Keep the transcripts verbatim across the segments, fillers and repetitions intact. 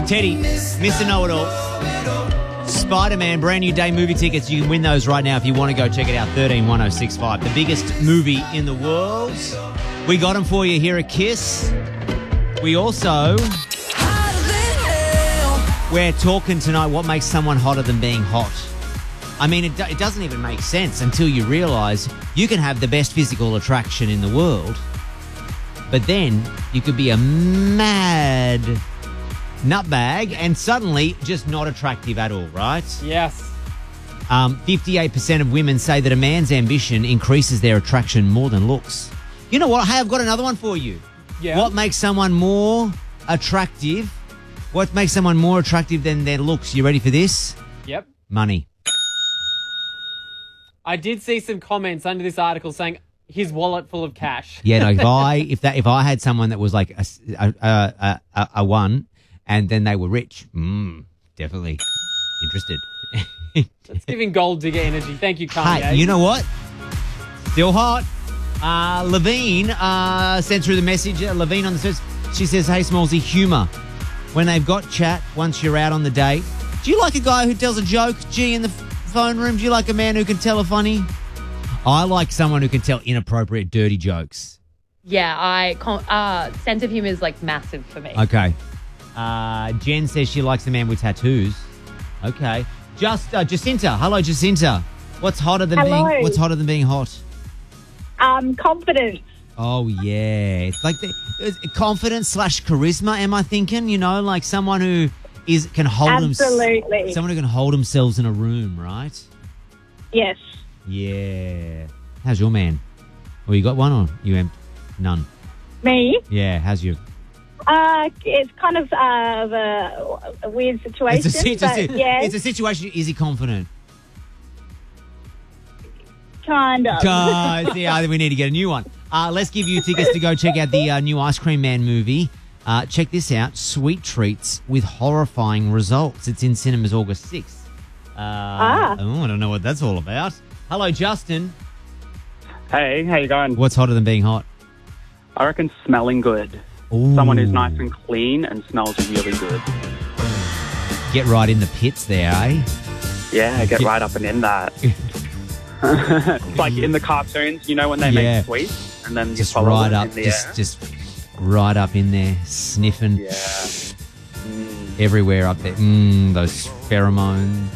Teddy, Mister Know-It-All. Spider-Man, brand new day movie tickets. You can win those right now if you want to go check it out. thirteen one oh six five, the biggest movie in the world. We got them for you here at Kiss. We also... We're talking tonight what makes someone hotter than being hot. I mean, it, do- it doesn't even make sense until you realise you can have the best physical attraction in the world, but then you could be a mad nutbag and suddenly just not attractive at all, right? Yes. Um, fifty-eight percent of women say that a man's ambition increases their attraction more than looks. You know what? Hey, I've got another one for you. Yeah. What makes someone more attractive? What makes someone more attractive than their looks? You ready for this? Yep. Money. I did see some comments under this article saying his wallet full of cash. Yeah, no, if I if that if I had someone that was like a, a, a, a, a one and then they were rich, mm, definitely interested. It's giving gold digger energy. Thank you, Kanye. Hey, you know what? Still hot. Uh, Levine uh, sent through the message. Uh, Levine on the search. She says, hey, Smallsy, humour. When they've got chat once you're out on the date, do you like a guy who tells a joke, G, in the f- phone room? Do you like a man who can tell a funny? I like someone who can tell inappropriate, dirty jokes. Yeah, I can't, uh, sense of humour is like massive for me. Okay. Uh, Jen says she likes a man with tattoos. Okay. Just uh, Jacinta. Hello, Jacinta. What's hotter than Hello. being What's hotter than being hot? Um, confidence. Oh yeah, it's like the it's confidence slash charisma. Am I thinking? You know, like someone who is can hold Absolutely. Them, someone who can hold themselves in a room, right? Yes. Yeah. How's your man? Well, you got one or you am none? Me? Yeah. How's you? Uh, it's kind of uh, a, a weird situation. It's a, si- it's, a, but si- yes, it's a situation. Is he confident? kind of. Uh, yeah, I think we need to get a new one. Uh, let's give you tickets to go check out the uh, new Ice Cream Man movie. Uh, check this out, Sweet Treats with Horrifying Results. It's in cinemas August sixth. Uh, Ah. Oh, I don't know what that's all about. Hello, Justin. Hey, how you going? What's hotter than being hot? I reckon smelling good. Ooh. Someone who's nice and clean and smells really good. Get right in the pits there, eh? Yeah, get right up and in that. It's like in the cartoons, you know, when they Yeah. make sweets and then you Just follow right them up, in the just air. just right up in there, sniffing Yeah. Mm. everywhere up there. Mmm, those pheromones.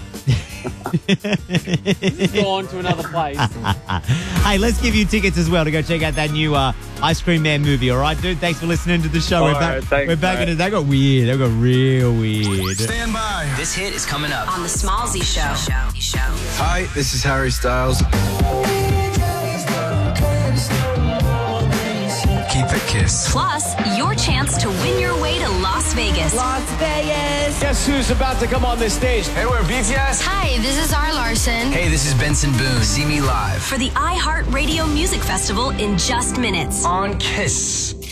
Gone to another place. Hey, let's give you tickets as well to go check out that new uh, Ice Cream Man movie, all right, dude? Thanks for listening to the show. All we're right, back, thanks, we're back mate. into that. Got weird. That got real weird. Stand by. This hit is coming up. On the Smallsy Show. Hi, this is Harry Styles. Keep it Kiss. Plus, your chance to win your way to Las Vegas. Las Vegas. Guess who's about to come on this stage? Hey, we're B T S. Hi, this is R. Larson. Hey, this is Benson Boone. See me live For the iHeartRadio Music Festival in just minutes. On Kiss.